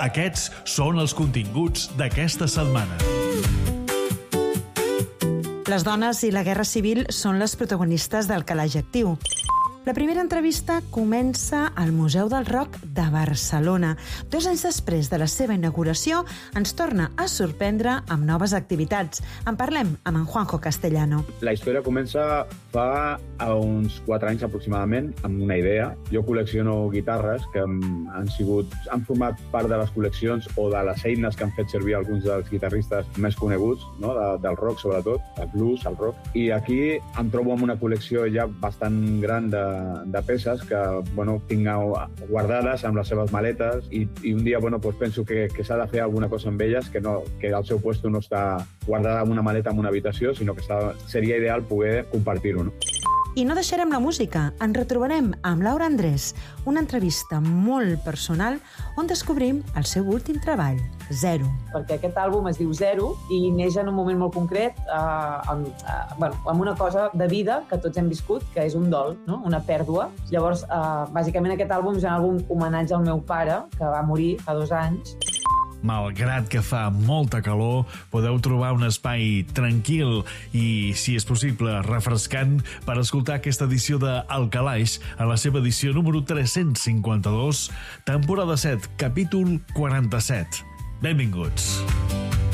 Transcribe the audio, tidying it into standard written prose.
Aquests són els continguts d'aquesta setmana. Les dones i la guerra civil són les protagonistes del Calaix Actiu. La primera entrevista comença al Museu del Rock de Barcelona. 2 anys després de la seva inauguració, ens torna a sorprendre amb noves activitats. En parlem amb en Juanjo Castellano. La història comença fa uns 4 anys aproximadament amb una idea. Jo col·lecciono guitarres que han format part de les col·leccions o de les eines que han fet servir alguns dels guitarristes més coneguts, no? Del rock sobretot, el blues, el rock. I aquí em trobo amb una col·lecció ja bastant gran de peces que tinc guardades amb les seves maletes i un dia penso que s'ha de fer alguna cosa amb elles, que el seu puesto no està guardada en una maleta en una habitació, sinó que seria ideal poder compartir-ho. No? I no deixarem la música. Ens retrobarem amb Laura Andrés, una entrevista molt personal on descobrim el seu últim treball, Zero. Perquè aquest àlbum es diu Zero i neix en un moment molt concret amb una cosa de vida que tots hem viscut, que és un dol, no? Una pèrdua. Llavors, bàsicament aquest àlbum és un àlbum homenatge al meu pare, que va morir fa 2 anys. Malgrat que fa molta calor, podeu trobar un espai tranquil i, si és possible, refrescant per escoltar aquesta edició de El Calaix a la seva edició número 352, temporada 7, capítol 47. Benvinguts.